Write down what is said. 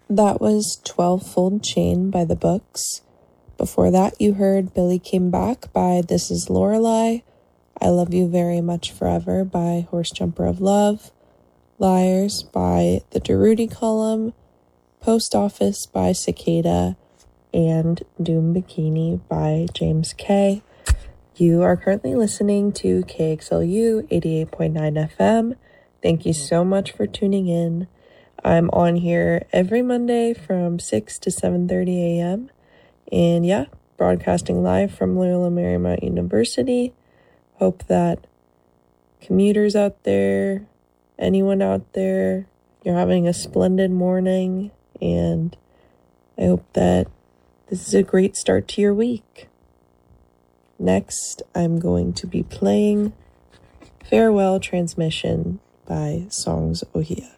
That was 12-Fold Chain by The Books. Before that, you heard Billy Came Back by This Is Lorelei, I Love You Very Much Forever by Horsejumper of Love, Liars by The Durutti Column, Post Office by Cicada, and Doom Bikini by James K. You are currently listening to KXLU 88.9 FM. Thank you so much for tuning in. I'm on here every Monday from 6 to 7:30 a.m. And yeah, broadcasting live from Loyola Marymount University. Hope that commuters out there, anyone out there, you're having a splendid morning. And I hope that this is a great start to your week. Next, I'm going to be playing Farewell Transmission by Songs Ohia.